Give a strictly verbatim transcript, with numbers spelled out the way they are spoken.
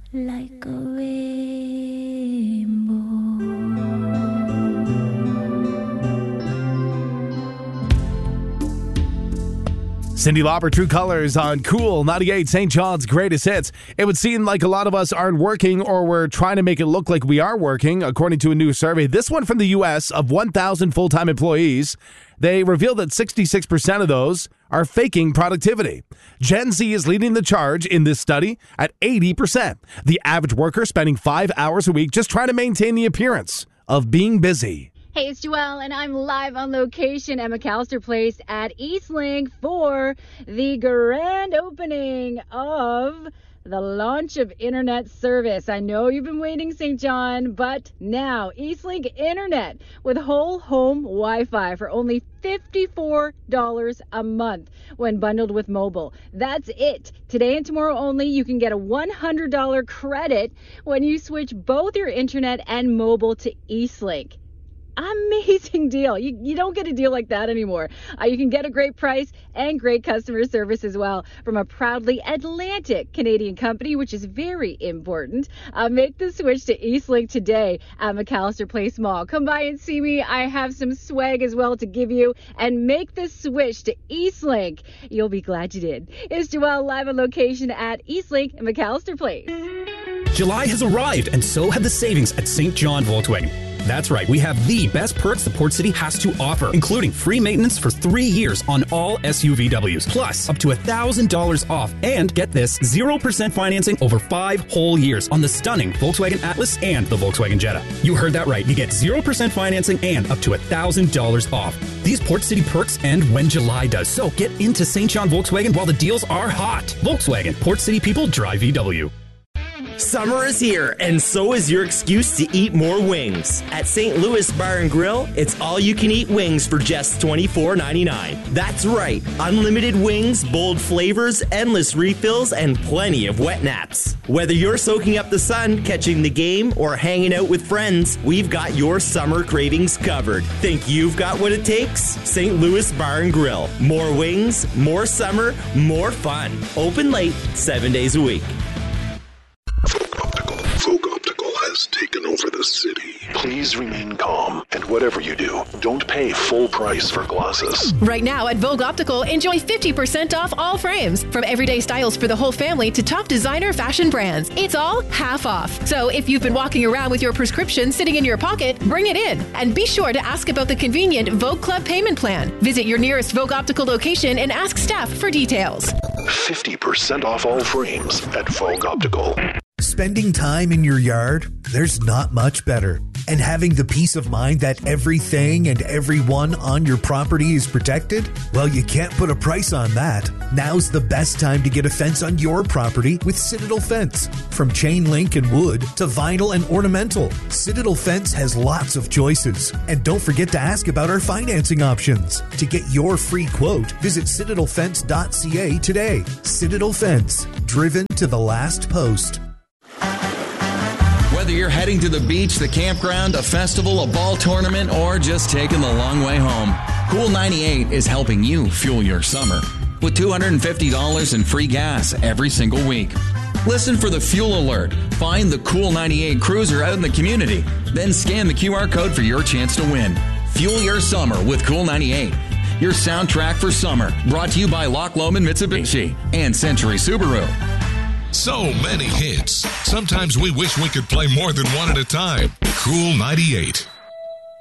like a rainbow. Cyndi Lauper, True Colors on Cool ninety-eight, Saint John's greatest hits. It would seem like a lot of us aren't working, or we're trying to make it look like we are working, according to a new survey. This one from the U S of one thousand full-time employees. They reveal that sixty-six percent of those are faking productivity. Gen Z is leading the charge in this study at eighty percent. The average worker spending five hours a week just trying to maintain the appearance of being busy. Hey, it's Joelle, and I'm live on location at McAllister Place at Eastlink for the grand opening of the launch of internet service. I know you've been waiting, Saint John, but now Eastlink Internet with whole home Wi-Fi for only fifty-four dollars a month when bundled with mobile. That's it. Today and tomorrow only, you can get a one hundred dollars credit when you switch both your internet and mobile to Eastlink. Amazing deal. You, you don't get a deal like that anymore. Uh, you can get a great price and great customer service as well from a proudly Atlantic Canadian company, which is very important. Uh, make the switch to Eastlink today at McAllister Place Mall. Come by and see me. I have some swag as well to give you, and make the switch to Eastlink. You'll be glad you did. It's Joelle live on location at Eastlink and McAllister Place. July has arrived, and so have the savings at Saint John Volkswagen. That's right, we have the best perks the Port City has to offer, including free maintenance for three years on all S U V Ws, plus up to one thousand dollars off, and get this, zero percent financing over five whole years on the stunning Volkswagen Atlas and the Volkswagen Jetta. You heard that right, you get zero percent financing and up to one thousand dollars off. These Port City perks end when July does, so get into Saint John Volkswagen while the deals are hot. Volkswagen, Port City people drive V W. Summer is here, and so is your excuse to eat more wings. At Saint Louis Bar and Grill, it's all-you-can-eat wings for just twenty-four ninety-nine. That's right, unlimited wings, bold flavors, endless refills, and plenty of wet naps. Whether you're soaking up the sun, catching the game, or hanging out with friends, we've got your summer cravings covered. Think you've got what it takes? Saint Louis Bar and Grill. More wings, more summer, more fun. Open late, seven days a week. Folk Optical has taken over the city. Please remain calm, and whatever you do, don't pay full price for glasses. Right now at Vogue Optical, enjoy fifty percent off all frames. From everyday styles for the whole family to top designer fashion brands. It's all half off. So if you've been walking around with your prescription sitting in your pocket, bring it in. And be sure to ask about the convenient Vogue Club payment plan. Visit your nearest Vogue Optical location and ask staff for details. fifty percent off all frames at Vogue Optical. Spending time in your yard, there's not much better. And having the peace of mind that everything and everyone on your property is protected? Well, you can't put a price on that. Now's the best time to get a fence on your property with Citadel Fence. From chain link and wood to vinyl and ornamental, Citadel Fence has lots of choices. And don't forget to ask about our financing options. To get your free quote, visit citadel fence dot c a today. Citadel Fence, driven to the last post. Whether you're heading to the beach, the campground, a festival, a ball tournament, or just taking the long way home, Cool ninety-eight is helping you fuel your summer with two hundred fifty dollars in free gas every single week. Listen for the fuel alert. Find the Cool ninety-eight cruiser out in the community. Then scan the Q R code for your chance to win. Fuel your summer with Cool ninety-eight. Your soundtrack for summer. Brought to you by Loch Lomond Mitsubishi and Century Subaru. So many hits. Sometimes we wish we could play more than one at a time. Cool ninety-eight.